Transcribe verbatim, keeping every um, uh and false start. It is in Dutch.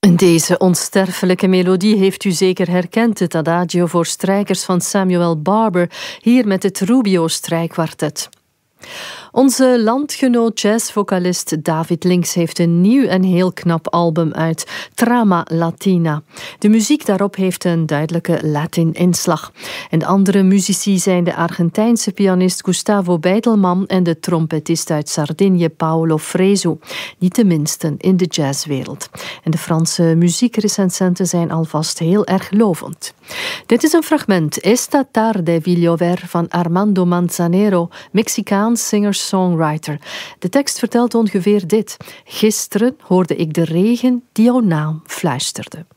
Deze onsterfelijke melodie heeft u zeker herkend, het adagio voor strijkers van Samuel Barber, hier met het Rubio Strijkkwartet. Onze landgenoot jazzvocalist David Links heeft een nieuw en heel knap album uit, Trama Latina. De muziek daarop heeft een duidelijke Latin-inslag. En andere muzici zijn de Argentijnse pianist Gustavo Beitelman en de trompetist uit Sardinië Paolo Fresu. Niet de minsten in de jazzwereld. En de Franse muziekrecensenten zijn alvast heel erg lovend. Dit is een fragment, Esta tarde vi llover, van Armando Manzanero, Mexicaans singer-songwriter. De tekst vertelt ongeveer dit. Gisteren hoorde ik de regen die jouw naam fluisterde.